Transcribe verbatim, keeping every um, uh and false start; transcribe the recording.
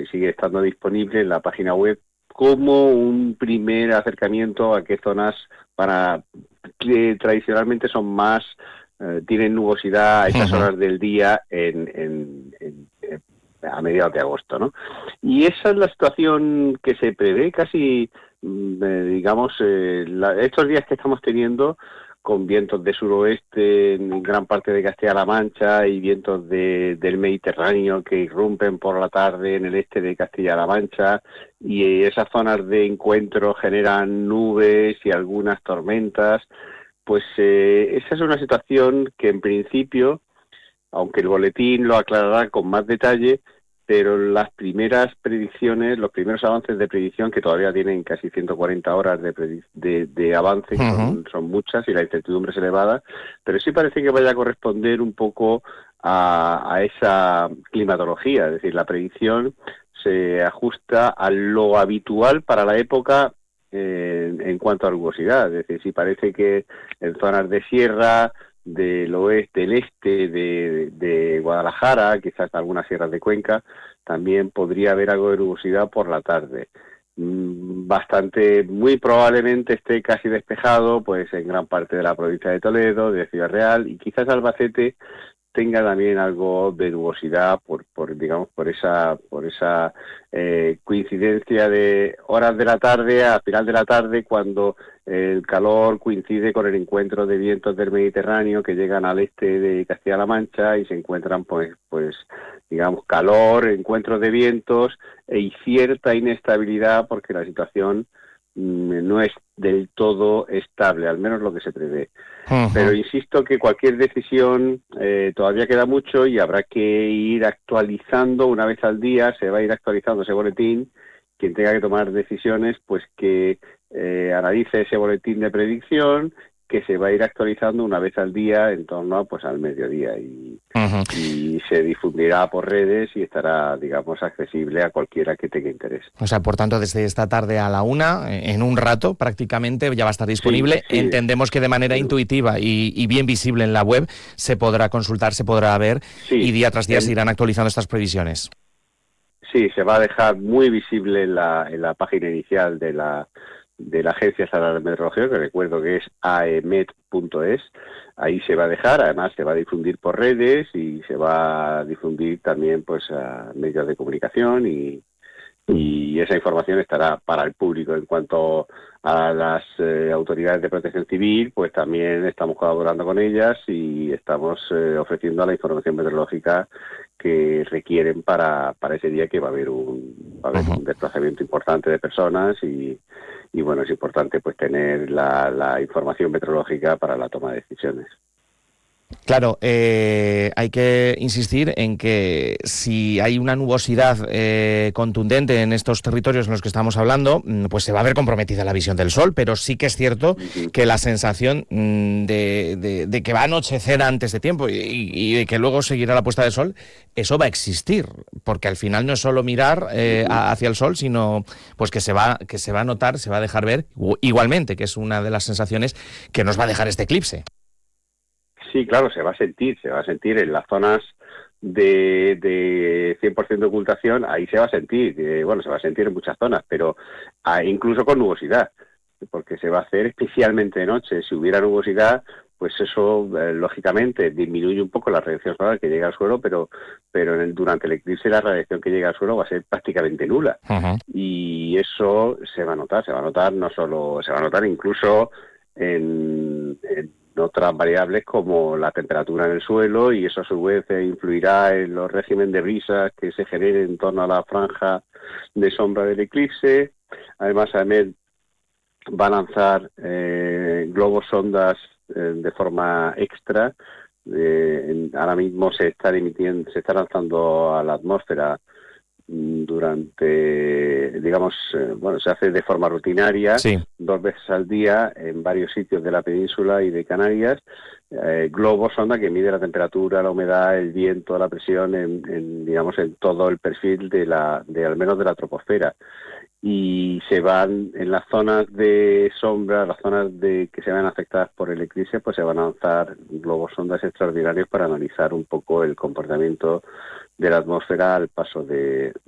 y sigue estando disponible en la página web como un primer acercamiento a qué zonas para que tradicionalmente son más, eh, tienen nubosidad a esas Uh-huh. horas del día en, en, en, en a mediados de agosto, ¿no? Y esa es la situación que se prevé casi, eh, digamos, eh, la, estos días que estamos teniendo, con vientos de suroeste en gran parte de Castilla-La Mancha y vientos de, del Mediterráneo que irrumpen por la tarde en el este de Castilla-La Mancha, y esas zonas de encuentro generan nubes y algunas tormentas. Pues eh, esa es una situación que en principio, aunque el boletín lo aclarará con más detalle, pero las primeras predicciones, los primeros avances de predicción, que todavía tienen casi ciento cuarenta horas de, predic- de, de avance, que son, Uh-huh. son muchas y la incertidumbre es elevada, pero sí parece que vaya a corresponder un poco a, a esa climatología, es decir, la predicción se ajusta a lo habitual para la época eh, en cuanto a nubosidad, es decir, si parece que en zonas de sierra, del oeste, del este de, de Guadalajara, quizás algunas sierras de Cuenca, también podría haber algo de nubosidad por la tarde. Mm, Bastante, muy probablemente esté casi despejado, pues en gran parte de la provincia de Toledo, de Ciudad Real, y quizás Albacete tenga también algo de nubosidad por, por digamos, por esa, por esa eh, coincidencia de horas de la tarde a final de la tarde, cuando el calor coincide con el encuentro de vientos del Mediterráneo que llegan al este de Castilla-La Mancha y se encuentran, pues, pues, digamos, calor, encuentros de vientos y cierta inestabilidad, porque la situación mm, no es del todo estable, al menos lo que se prevé. Pero Uh-huh. insisto que cualquier decisión eh, todavía queda mucho y habrá que ir actualizando una vez al día, se va a ir actualizando ese boletín. Quien tenga que tomar decisiones, pues que eh, analice ese boletín de predicción, que se va a ir actualizando una vez al día en torno a, pues, al mediodía, y, Uh-huh. y se difundirá por redes y estará, digamos, accesible a cualquiera que tenga interés. O sea, por tanto, desde esta tarde a la una, en un rato prácticamente ya va a estar Sí, disponible. sí. Entendemos que de manera El, intuitiva y, y bien visible en la web se podrá consultar, se podrá ver y sí, día tras día se el, irán actualizando estas previsiones. Sí, se va a dejar muy visible en la, en la página inicial de la, de la Agencia Estatal de Meteorología, que recuerdo que es a e met punto es. Ahí se va a dejar, además se va a difundir por redes y se va a difundir también, pues, a medios de comunicación, y, y esa información estará para el público. En cuanto a las eh, autoridades de protección civil, pues también estamos colaborando con ellas y estamos eh, ofreciendo la información meteorológica que requieren para, para ese día, que va a haber un va a haber Uh-huh. un desplazamiento importante de personas, y, y bueno, es importante, pues, tener la, la información meteorológica para la toma de decisiones. Claro, eh, hay que insistir en que si hay una nubosidad eh, contundente en estos territorios en los que estamos hablando, pues se va a ver comprometida la visión del sol, pero sí que es cierto Uh-huh. que la sensación de, de, de que va a anochecer antes de tiempo y, y de que luego seguirá la puesta de sol, eso va a existir, porque al final no es solo mirar eh, Uh-huh. hacia el sol, sino pues que se va, que se va a notar, se va a dejar ver igualmente, que es una de las sensaciones que nos va a dejar este eclipse. Sí, claro, se va a sentir, se va a sentir en las zonas de, de cien por ciento de ocultación, ahí se va a sentir, eh, bueno, se va a sentir en muchas zonas, pero ah, incluso con nubosidad, porque se va a hacer especialmente de noche. Si hubiera nubosidad, pues eso, eh, lógicamente, disminuye un poco la radiación solar que llega al suelo, pero, pero en el, durante el eclipse la radiación que llega al suelo va a ser prácticamente nula. Uh-huh. Y eso se va a notar, se va a notar no solo, se va a notar incluso en, en otras variables como la temperatura en el suelo, y eso a su vez influirá en los regímenes de brisas que se generen en torno a la franja de sombra del eclipse. Además, A E M E T va a lanzar eh, globos sondas eh, de forma extra. Eh, en, ahora mismo se está emitiendo, se está lanzando a la atmósfera durante, digamos, eh, bueno, se hace de forma rutinaria, Sí. dos veces al día en varios sitios de la península y de Canarias, eh, globos sonda que mide la temperatura, la humedad, el viento, la presión, en, en, digamos, en todo el perfil de la, de al menos de la troposfera. Y se van en las zonas de sombra, las zonas de que se van afectadas por el eclipse, pues se van a lanzar globos sondas extraordinarios para analizar un poco el comportamiento de la atmósfera al paso de,